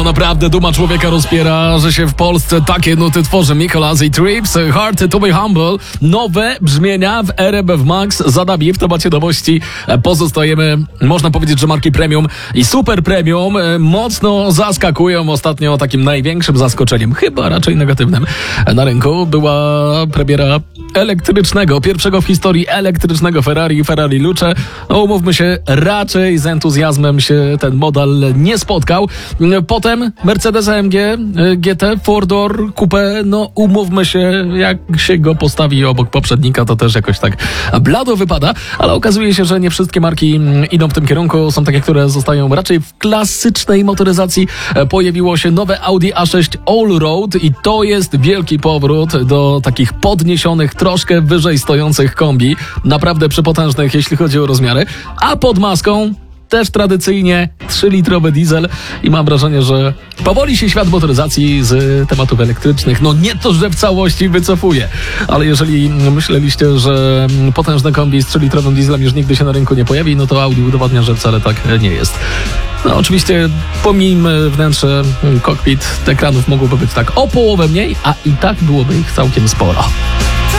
To naprawdę duma człowieka rozpiera, że się w Polsce takie nuty tworzy. Mikolasy Trips, Hard to be Humble. Nowe brzmienia w RMF Max. Za nami w temacie nowości pozostajemy, można powiedzieć, że marki premium i super premium mocno zaskakują. Ostatnio takim największym zaskoczeniem, chyba raczej negatywnym, na rynku była premiera elektrycznego, pierwszego w historii elektrycznego Ferrari Luce. No, umówmy się, raczej z entuzjazmem się ten model nie spotkał. Potem Mercedes AMG GT 4-door Coupe, no umówmy się, jak się go postawi obok poprzednika, to też jakoś tak blado wypada, ale okazuje się, że nie wszystkie marki idą w tym kierunku. Są takie, które zostają raczej w klasycznej motoryzacji. Pojawiło się nowe Audi A6 Allroad i to jest wielki powrót do takich podniesionych, troszkę wyżej stojących kombi. Naprawdę przepotężnych, jeśli chodzi o rozmiary. A pod maską też tradycyjnie 3-litrowy diesel i mam wrażenie, że powoli się świat motoryzacji z tematów elektrycznych, no nie to, że w całości wycofuje, ale jeżeli myśleliście, że potężne kombi z 3-litrowym dieslem już nigdy się na rynku nie pojawi, no to Audi udowadnia, że wcale tak nie jest. No oczywiście pomijmy wnętrze, kokpit, ekranów mogłoby być tak o połowę mniej, a i tak byłoby ich całkiem sporo.